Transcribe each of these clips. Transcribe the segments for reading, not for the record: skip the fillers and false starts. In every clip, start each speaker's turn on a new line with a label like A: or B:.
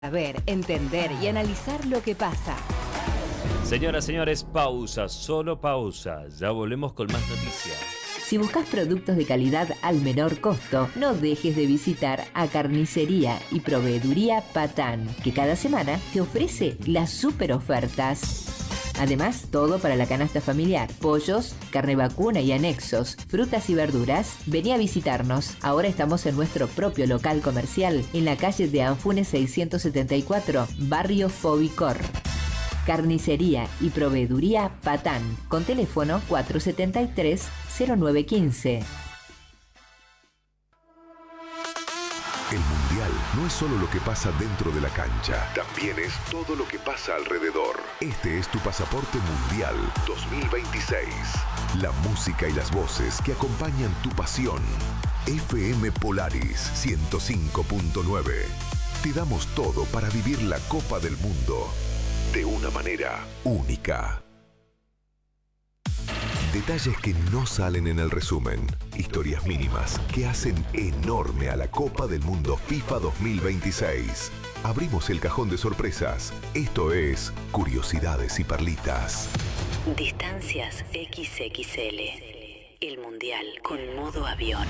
A: Saber, entender y analizar lo que pasa.
B: Señoras, señores, pausa, solo pausa. Ya volvemos con más noticias.
A: Si buscas productos de calidad al menor costo, no dejes de visitar a Carnicería y Proveeduría Patán, que cada semana te ofrece las super ofertas. Además, todo para la canasta familiar, pollos, carne vacuna y anexos, frutas y verduras. Vení a visitarnos. Ahora estamos en nuestro propio local comercial, en la calle de Anfunes 674, barrio Fobicor. Carnicería y Proveeduría Patán, con teléfono 473-0915.
C: El Mundial no es solo lo que pasa dentro de la cancha, también es todo lo que pasa alrededor. Este es tu pasaporte Mundial 2026. La música y las voces que acompañan tu pasión. FM Polaris 105.9. Te damos todo para vivir la Copa del Mundo de una manera única. Detalles que no salen en el resumen. Historias mínimas que hacen enorme a la Copa del Mundo FIFA 2026. Abrimos el cajón de sorpresas. Esto es Curiosidades y Perlitas.
D: Distancias XXL. El Mundial con modo avión.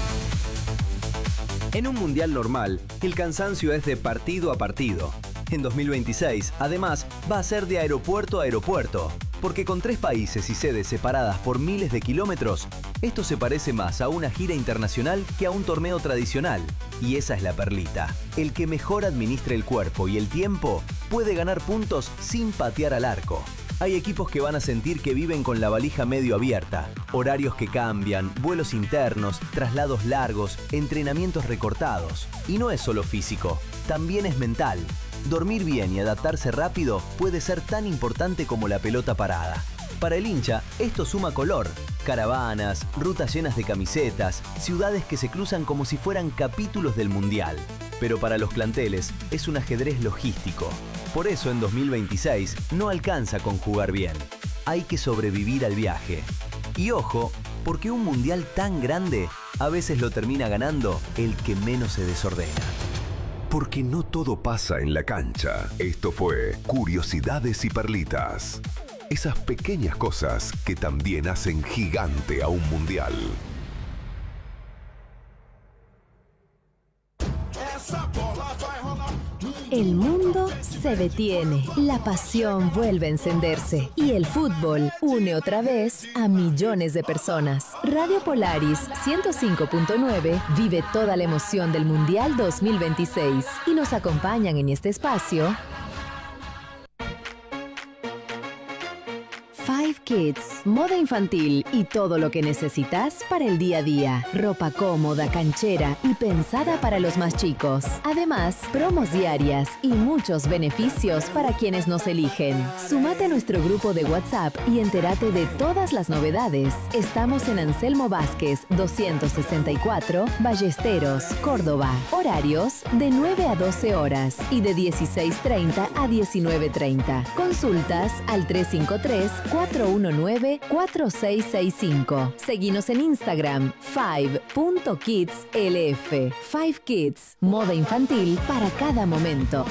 E: En un mundial normal, el cansancio es de partido a partido. En 2026, además, va a ser de aeropuerto a aeropuerto. Porque con 3 países y sedes separadas por miles de kilómetros, esto se parece más a una gira internacional que a un torneo tradicional. Y esa es la perlita. El que mejor administre el cuerpo y el tiempo puede ganar puntos sin patear al arco. Hay equipos que van a sentir que viven con la valija medio abierta, horarios que cambian, vuelos internos, traslados largos, entrenamientos recortados. Y no es solo físico, también es mental. Dormir bien y adaptarse rápido puede ser tan importante como la pelota parada. Para el hincha, esto suma color. Caravanas, rutas llenas de camisetas, ciudades que se cruzan como si fueran capítulos del Mundial. Pero para los planteles es un ajedrez logístico. Por eso en 2026 no alcanza con jugar bien. Hay que sobrevivir al viaje. Y ojo, porque un Mundial tan grande a veces lo termina ganando el que menos se desordena.
C: Porque no todo pasa en la cancha. Esto fue Curiosidades y Perlitas. Esas pequeñas cosas que también hacen gigante a un mundial.
F: El mundo se detiene, la pasión vuelve a encenderse y el fútbol une otra vez a millones de personas. Radio Polaris 105.9 vive toda la emoción del Mundial 2026 y nos acompañan en este espacio Five Kids, moda infantil y todo lo que necesitas para el día a día. Ropa cómoda, canchera y pensada para los más chicos. Además, promos diarias y muchos beneficios para quienes nos eligen. Súmate a nuestro grupo de WhatsApp y entérate de todas las novedades. Estamos en Anselmo Vázquez 264, Ballesteros, Córdoba. Horarios de 9 a 12 horas y de 16:30 a 19:30. Consultas al 353-419-4665. Seguinos en Instagram, 5.kidslf. 5 Kids, moda infantil para cada momento.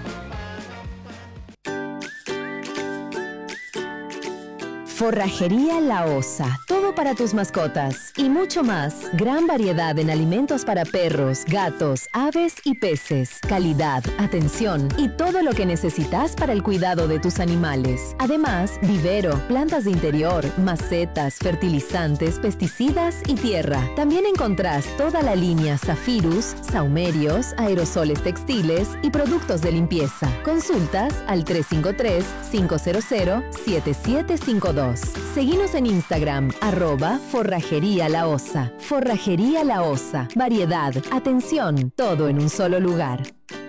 F: Forrajería La Osa, todo para tus mascotas y mucho más. Gran variedad en alimentos para perros, gatos, aves y peces. Calidad, atención y todo lo que necesitas para el cuidado de tus animales. Además, vivero, plantas de interior, macetas, fertilizantes, pesticidas y tierra. También encontrás toda la línea Zafirus, saumerios, aerosoles textiles y productos de limpieza. Consultas al 353-500-7752. Seguinos en Instagram, @forrajería La Osa. Forrajería La Osa. Variedad, atención, todo en un solo lugar.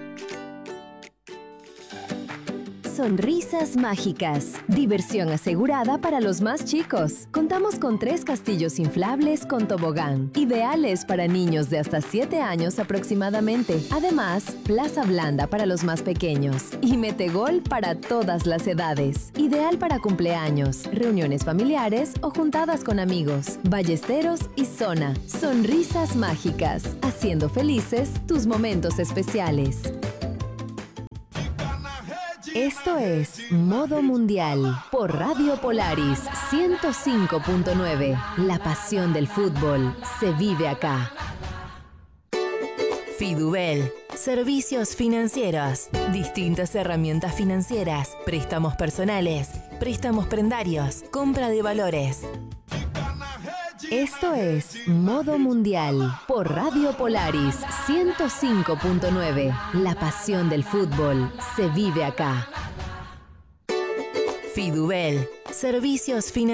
F: Sonrisas mágicas. Diversión asegurada para los más chicos. Contamos con 3 castillos inflables con tobogán, ideales para niños de hasta 7 años aproximadamente. Además, plaza blanda para los más pequeños y metegol para todas las edades. Ideal para cumpleaños, reuniones familiares o juntadas con amigos. Ballesteros y zona. Sonrisas mágicas, haciendo felices tus momentos especiales. Esto es Modo Mundial por Radio Polaris 105.9. La pasión del fútbol se vive acá. Fidubel. Servicios financieros. Distintas herramientas financieras. Préstamos personales. Préstamos prendarios. Compra de valores. Esto es Modo Mundial por Radio Polaris 105.9. La pasión del fútbol se vive acá. Fidubel. Servicios financieros.